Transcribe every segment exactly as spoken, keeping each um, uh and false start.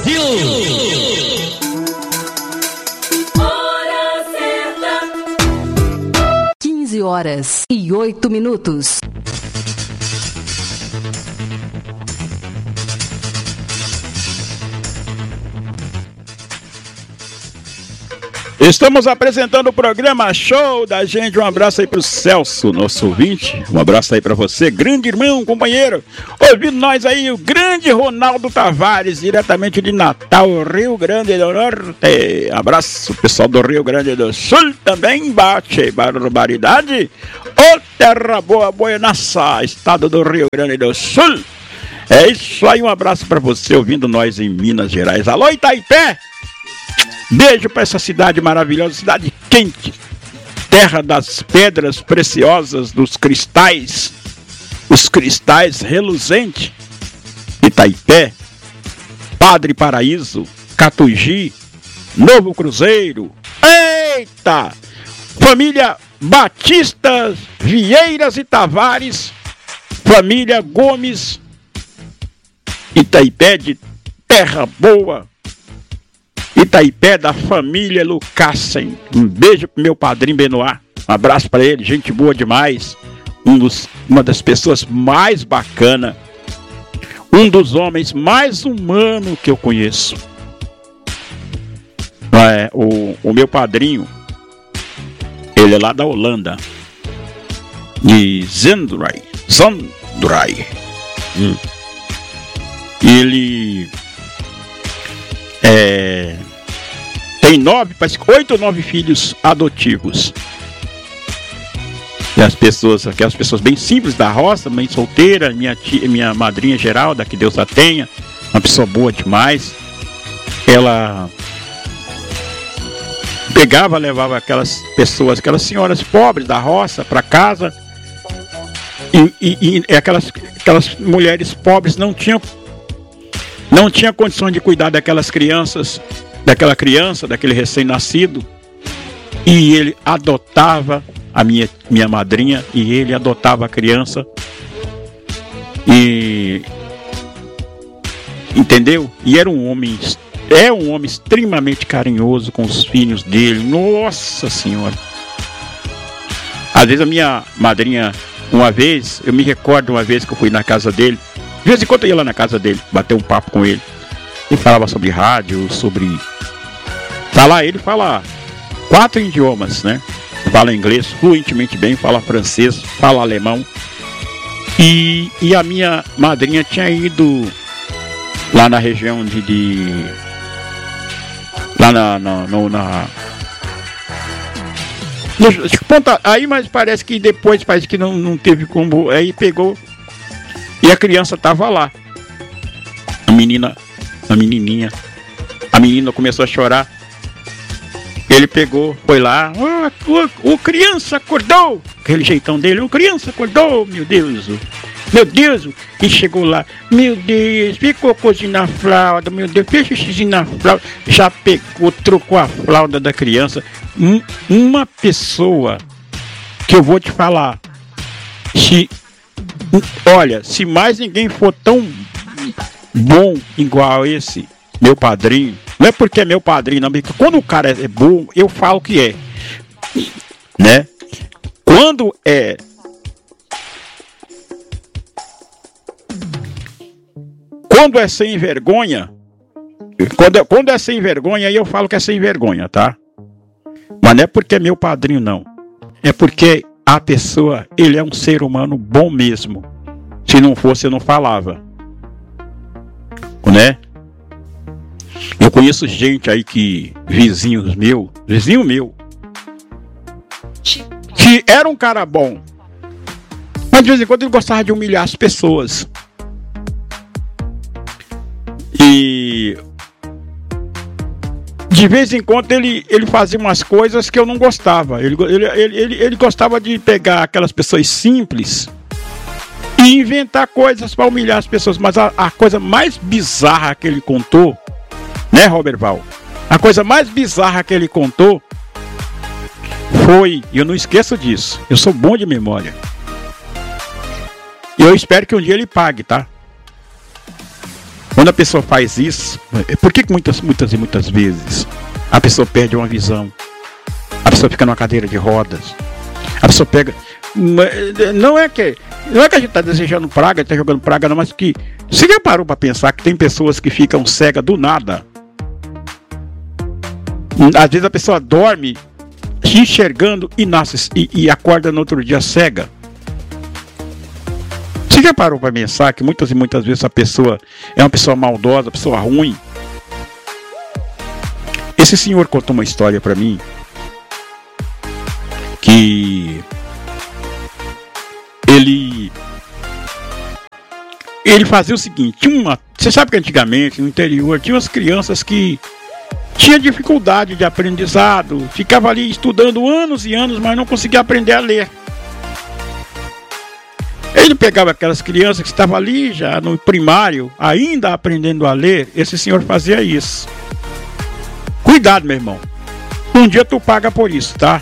Brasil. Hora certa. quinze horas e oito minutos. Estamos apresentando o programa Show da Gente. Um abraço aí pro Celso, nosso ouvinte. Um abraço aí pra você, grande irmão, companheiro. Ouvindo nós aí, o grande Ronaldo Tavares, diretamente de Natal, Rio Grande do Norte. Abraço, pessoal do Rio Grande do Sul também. Bate barbaridade. Ô, terra boa, boianaça, estado do Rio Grande do Sul. É isso aí, um abraço pra você, ouvindo nós em Minas Gerais. Alô, Itaipé! Beijo para essa cidade maravilhosa, cidade quente, terra das pedras preciosas, dos cristais, os cristais reluzentes. Itaipé, Padre Paraíso, Catugi, Novo Cruzeiro. Eita! Família Batista Vieiras e Tavares, família Gomes, Itaipé de terra boa. Itaipé da família Lucassen. Um beijo pro meu padrinho Benoit. Um abraço para ele, gente boa demais. Um dos, uma das pessoas mais bacanas. Um dos homens mais humanos que eu conheço. É, o, o meu padrinho, ele é lá da Holanda. De Zandrai. Zandrai. Hum. Ele... É, tem nove, parece que oito ou nove filhos adotivos. E as pessoas, aquelas pessoas bem simples da roça, mãe solteira, minha tia, minha madrinha Geralda, que Deus a tenha, uma pessoa boa demais. Ela pegava, levava aquelas pessoas, aquelas senhoras pobres da roça para casa. E, e, e aquelas, aquelas mulheres pobres não tinham Não tinha condições de cuidar daquelas crianças, daquela criança, daquele recém-nascido. E ele adotava a minha, minha madrinha, e ele adotava a criança. E... Entendeu? E era um homem, é um homem extremamente carinhoso com os filhos dele. Nossa Senhora! Às vezes a minha madrinha, uma vez, eu me recordo uma vez que eu fui na casa dele. De vez em quando eu ia lá na casa dele, bater um papo com ele. Ele falava sobre rádio, sobre... Falar, ele fala quatro idiomas, né? Fala inglês fluentemente bem, fala francês, fala alemão. E, e a minha madrinha tinha ido lá na região de... de lá na... na, no, na ponta, aí, mas parece que depois, parece que não, não teve como... Aí pegou... E a criança estava lá. A menina, a menininha. A menina começou a chorar. Ele pegou, foi lá. Oh, o, o criança acordou. Aquele jeitão dele. O criança acordou, meu Deus. Meu Deus. E chegou lá. Meu Deus, ficou coisinha na fralda. Meu Deus, fez xixi na fralda. Já pegou, trocou a fralda da criança. Um, uma pessoa que eu vou te falar. Se... Olha, se mais ninguém for tão bom igual esse meu padrinho, não é porque é meu padrinho, não, porque quando o cara é bom, eu falo que é, né? Quando é quando é sem vergonha, quando é, quando é sem vergonha, aí eu falo que é sem vergonha, tá? Mas não é porque é meu padrinho, não. É porque a pessoa, ele é um ser humano bom mesmo. Se não fosse, eu não falava. Né? Eu conheço gente aí que, vizinhos meu, vizinho meu, que era um cara bom, mas de vez em quando ele gostava de humilhar as pessoas. E de vez em quando ele, ele fazia umas coisas que eu não gostava. Ele, ele, ele, ele gostava de pegar aquelas pessoas simples e inventar coisas para humilhar as pessoas. Mas a, a coisa mais bizarra que ele contou, né, Robert Val? A coisa mais bizarra que ele contou foi, e eu não esqueço disso, eu sou bom de memória. E eu espero que um dia ele pague, tá? Quando a pessoa faz isso, por que muitas, muitas e muitas vezes a pessoa perde uma visão? A pessoa fica numa cadeira de rodas. A pessoa pega... Não é que, não é que a gente está desejando praga, está jogando praga, não, mas que... Você já parou para pensar que tem pessoas que ficam cegas do nada? Às vezes a pessoa dorme enxergando e nasce e, e acorda no outro dia cega. Você já parou para pensar que muitas e muitas vezes a pessoa é uma pessoa maldosa, uma pessoa ruim? Esse senhor contou uma história para mim que ele ele fazia o seguinte, tinha uma, você sabe que antigamente no interior tinha umas crianças que tinha dificuldade de aprendizado, ficava ali estudando anos e anos, mas não conseguia aprender a ler. Ele pegava aquelas crianças que estavam ali já no primário, ainda aprendendo a ler. Esse senhor fazia isso. Cuidado, meu irmão. Um dia tu paga por isso, tá?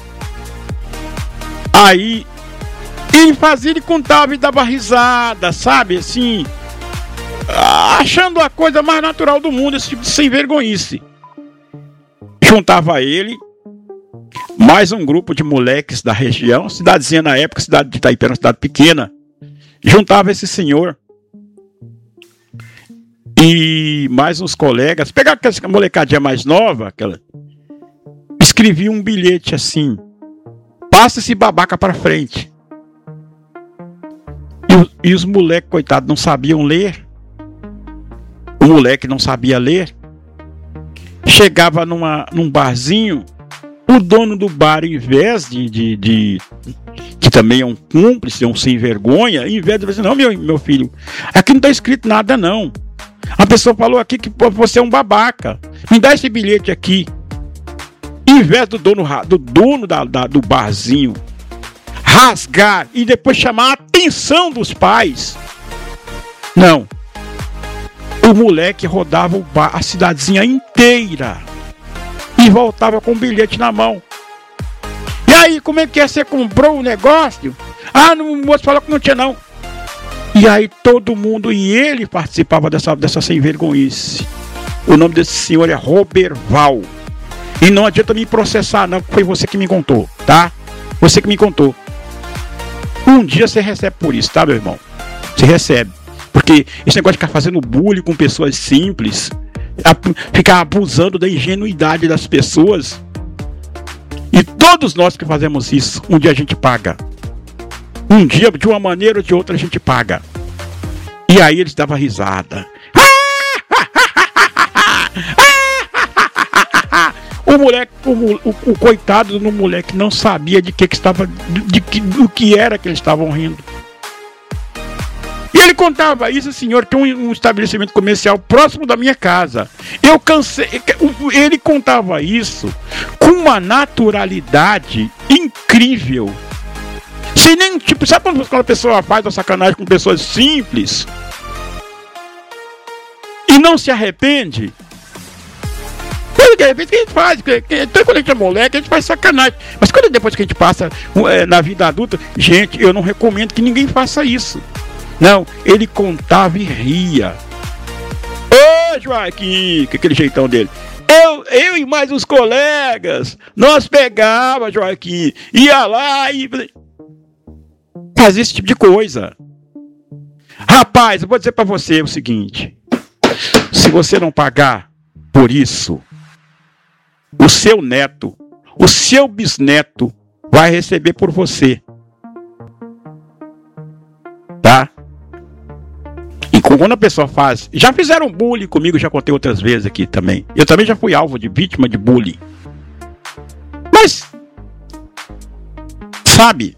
Aí ele fazia, ele contava e dava risada, sabe? Assim, achando a coisa mais natural do mundo, esse tipo de sem vergonhice. Juntava ele, mais um grupo de moleques da região, cidadezinha na época, cidade de Itaipera, uma cidade pequena. Juntava esse senhor e mais uns colegas, pegava aquela molecadinha mais nova, aquela, escrevia um bilhete assim: passa esse babaca para frente. E, e os moleques, coitados, não sabiam ler. O moleque não sabia ler. Chegava numa, num barzinho, o dono do bar, em vez de, de, de que também é um cúmplice, é um sem vergonha, em vez de dizer, não, meu, meu filho, aqui não está escrito nada não. A pessoa falou aqui que você é um babaca, me dá esse bilhete aqui. Em vez do dono, do dono da, da, do barzinho rasgar e depois chamar a atenção dos pais, não. O moleque rodava o bar, a cidadezinha inteira e voltava com o bilhete na mão. E aí, como é que é? Você comprou o negócio? Ah, o moço falou que não tinha não. E aí todo mundo, e ele participava dessa, dessa sem vergonhice. O nome desse senhor é Roberval. E não adianta me processar não, porque foi você que me contou, tá? Você que me contou. Um dia você recebe por isso, tá, meu irmão? Você recebe. Porque esse negócio de ficar fazendo bullying com pessoas simples, ficar abusando da ingenuidade das pessoas. E todos nós que fazemos isso, um dia a gente paga. Um dia, de uma maneira ou de outra, a gente paga. E aí eles davam risada. O moleque, o, o, o coitado do moleque não sabia de que, que estava, de que, do que era que eles estavam rindo. E ele contava isso, senhor, tem um, um estabelecimento comercial próximo da minha casa. Eu cansei. Ele contava isso com uma naturalidade incrível. Sem nem tipo, sabe quando a pessoa faz uma sacanagem com pessoas simples e não se arrepende? De repente que a gente faz, então quando a gente é moleque, a gente faz sacanagem. Mas quando depois que a gente passa é, na vida adulta, gente, eu não recomendo que ninguém faça isso. Não, ele contava e ria. Ô Joaquim, que aquele jeitão dele. Eu, eu e mais uns colegas, nós pegava, Joaquim, ia lá e fazia esse tipo de coisa. Rapaz, eu vou dizer pra você o seguinte: se você não pagar por isso, o seu neto, o seu bisneto vai receber por você. Tá? E quando a pessoa faz... Já fizeram bullying comigo, já contei outras vezes aqui também. Eu também já fui alvo de vítima de bullying. Mas... Sabe?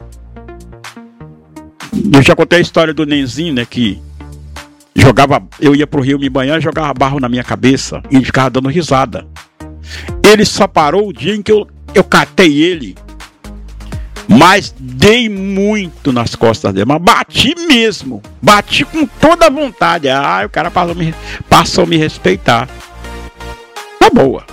Eu já contei a história do Nenzinho, né? Que jogava... Eu ia pro rio me banhar e jogava barro na minha cabeça. E ele ficava dando risada. Ele só parou o dia em que eu, eu catei ele. Mas dei muito nas costas dele. Mas bati mesmo. Bati com toda a vontade. Ah, o cara passou a me, passou a me respeitar. Tá boa.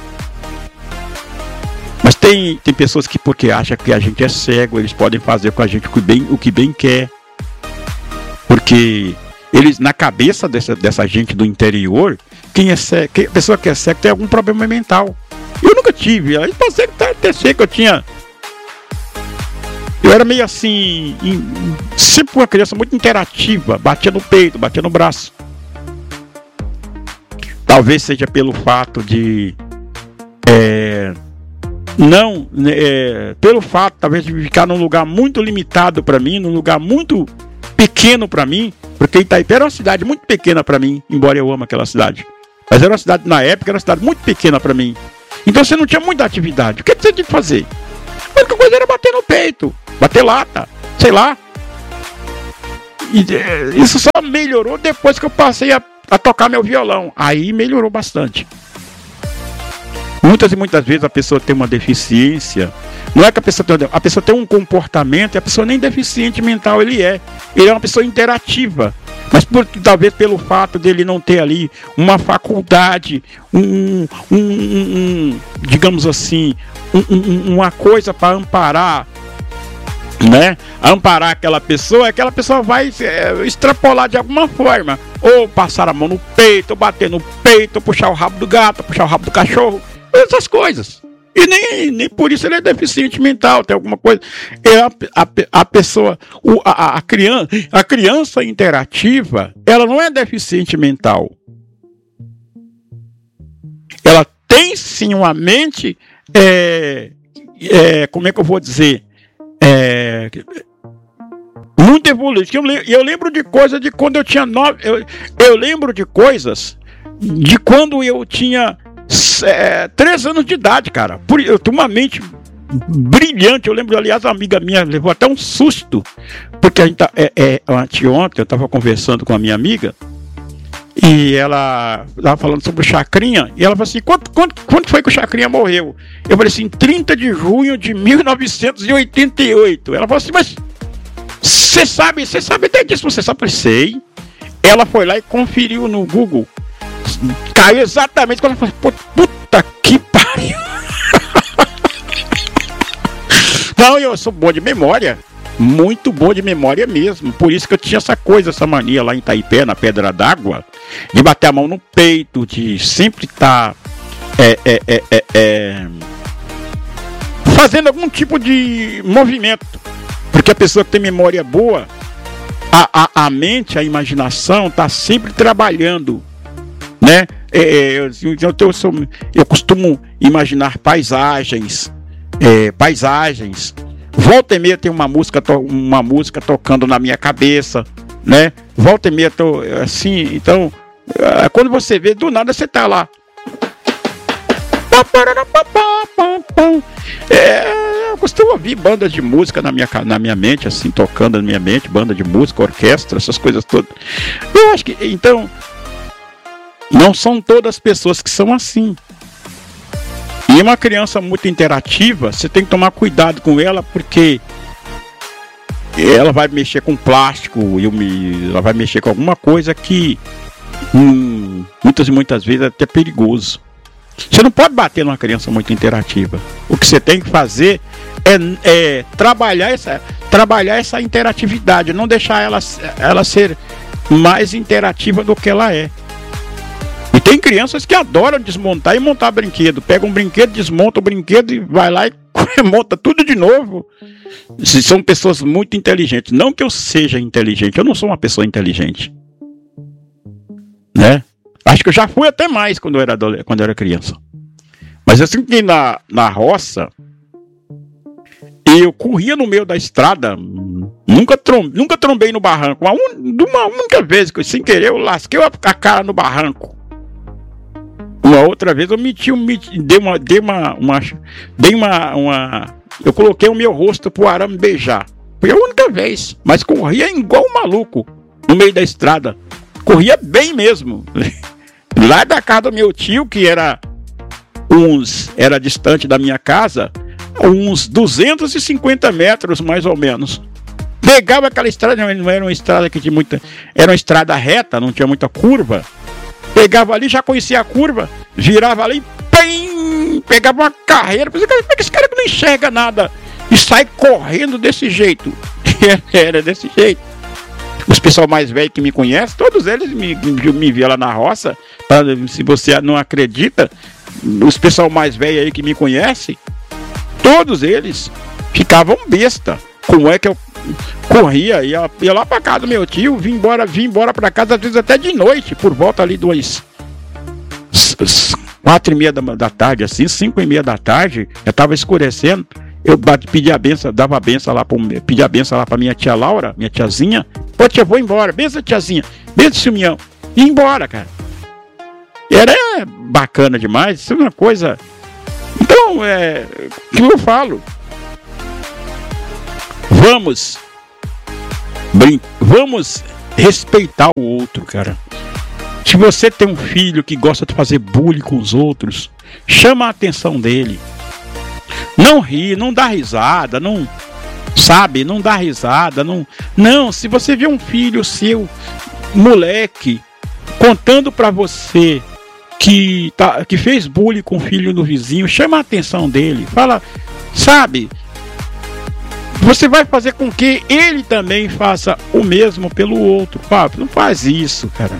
Mas tem, tem pessoas que, porque acham que a gente é cego, eles podem fazer com a gente o que bem, o que bem quer. Porque eles, na cabeça dessa, dessa gente do interior, quem é cego, quem, a pessoa que é cega tem algum problema mental. Eu nunca tive, aí passei até ser que eu tinha. Eu era meio assim, em, sempre uma criança muito interativa, batia no peito, batia no braço. Talvez seja pelo fato de é, não, é, pelo fato talvez de ficar num lugar muito limitado para mim, num lugar muito pequeno para mim, porque Itaipé era uma cidade muito pequena para mim, embora eu ame aquela cidade. Mas era uma cidade, na época, era uma cidade muito pequena para mim. Então você não tinha muita atividade. O que você tinha que fazer? A única coisa era bater no peito, bater lata, sei lá. E, é, isso só melhorou depois que eu passei a a tocar meu violão, aí melhorou bastante. Muitas e muitas vezes a pessoa tem uma deficiência, não é que a pessoa tem, a pessoa tem um comportamento, e a pessoa nem deficiente mental ele é, ele é uma pessoa interativa, mas por, talvez pelo fato dele não ter ali uma faculdade, um, um, um, um digamos assim, um, um, uma coisa para amparar, né? Amparar aquela pessoa, aquela pessoa vai é, extrapolar de alguma forma, ou passar a mão no peito, ou bater no peito, ou puxar o rabo do gato, ou puxar o rabo do cachorro, essas coisas. E nem, nem por isso ele é deficiente mental, tem alguma coisa. É a, a, a pessoa, o, a, a, criança, a criança interativa, ela não é deficiente mental. Ela tem sim uma mente, é, é, como é que eu vou dizer? É, muito evoluído. Eu, eu lembro de coisas de quando eu tinha nove. Eu, eu lembro de coisas de quando eu tinha é, três anos de idade, cara. Por, eu tenho uma mente brilhante. Eu lembro, aliás, uma amiga minha levou até um susto, porque a gente tá, é, é, anteontem eu estava conversando com a minha amiga e ela estava falando sobre o Chacrinha, e ela falou assim, quando, quando, quando foi que o Chacrinha morreu? Eu falei assim, trinta de junho de mil novecentos e oitenta e oito. Ela falou assim, mas você sabe, você sabe até disso, você sabe? Eu falei, sei. Ela foi lá e conferiu no Google, caiu exatamente quando ela falou, puta que pariu. Não, eu sou bom de memória. Muito bom de memória mesmo. Por isso que eu tinha essa coisa, essa mania lá em Itaipé, na Pedra d'Água, de bater a mão no peito, de sempre estar tá, é, é, é, é, é, fazendo algum tipo de movimento. Porque a pessoa que tem memória boa, a, a, a mente, a imaginação está sempre trabalhando, né? É, eu, eu, eu, sou, eu costumo imaginar paisagens, é, paisagens. Volta e meia tem uma música, to, uma música tocando na minha cabeça, né? Volta e meia tô assim, então, quando você vê, do nada você tá lá. É, eu costumo ouvir bandas de música na minha, na minha mente, assim, tocando na minha mente, banda de música, orquestra, essas coisas todas. Eu acho que, então, não são todas as pessoas que são assim. E uma criança muito interativa, você tem que tomar cuidado com ela, porque ela vai mexer com plástico, ela vai mexer com alguma coisa que hum, muitas e muitas vezes é até perigoso. Você não pode bater numa criança muito interativa. O que você tem que fazer é, é trabalhar, essa, trabalhar essa interatividade, não deixar ela, ela ser mais interativa do que ela é. E tem crianças que adoram desmontar e montar brinquedo. Pega um brinquedo, desmonta o brinquedo e vai lá e monta tudo de novo. São pessoas muito inteligentes. Não que eu seja inteligente, eu não sou uma pessoa inteligente, né? Acho que eu já fui até mais quando eu era, quando eu era criança. Mas assim que na, na roça, eu corria no meio da estrada, nunca, trom, nunca trombei no barranco. Uma, uma única vez que sem querer eu lasquei a cara no barranco. Uma outra vez eu meti, meti dei uma, dei uma, uma, dei uma, uma, eu coloquei o meu rosto pro arame beijar. Foi a única vez, mas corria igual um maluco no meio da estrada. Corria bem mesmo. Lá da casa do meu tio, que era uns, era distante da minha casa, uns duzentos e cinquenta metros mais ou menos. Pegava aquela estrada, não era uma estrada que tinha muita, era uma estrada reta, não tinha muita curva. Pegava ali, já conhecia a curva, virava ali, pim, pegava uma carreira. Pensei, como é que esse cara não enxerga nada? E sai correndo desse jeito. Era desse jeito. Os pessoal mais velho que me conhece, todos eles me, me, me viam lá na roça. Se você não acredita, os pessoal mais velho aí que me conhece, todos eles ficavam besta. Como é que eu corria, ia, ia lá pra casa do meu tio, vim embora, vim embora pra casa, às vezes até de noite, por volta ali dos quatro e meia da, da tarde, assim, cinco e meia da tarde, já tava escurecendo. Eu pedi a benção, dava a benção lá, pro, pedi a benção lá pra minha tia Laura, minha tiazinha. Pô, tia, vou embora. Benção, tiazinha. Benção, Silmião. E embora, cara. Era bacana demais. Isso é uma coisa... Então, é... O que eu falo? Vamos... Brin... Vamos respeitar o outro, cara. Se você tem um filho que gosta de fazer bullying com os outros, chama a atenção dele. Não ri, não dá risada, não, sabe, não dá risada, não, não, se você vê um filho seu, moleque, contando pra você que, tá, que fez bullying com o filho do vizinho, chama a atenção dele, fala, sabe, você vai fazer com que ele também faça o mesmo pelo outro, Fábio, não faz isso, cara.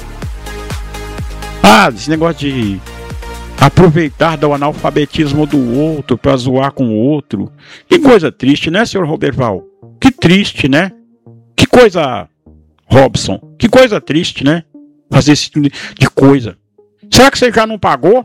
Ah, esse negócio de aproveitar do analfabetismo do outro para zoar com o outro. Que coisa triste, né, senhor Roberval? Que triste, né? Que coisa, Robson. Que coisa triste, né? Fazer esse tipo de coisa. Será que você já não pagou?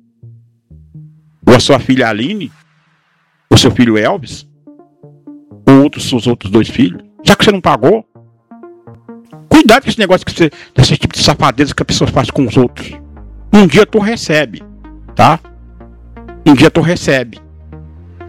Ou a sua filha Aline? Ou seu filho Elvis? Ou outros, seus outros dois filhos? Será que você não pagou? Cuidado com esse negócio, que você, desse tipo de safadeza que a pessoa faz com os outros. Um dia tu recebe. Tá? Um dia tu recebe.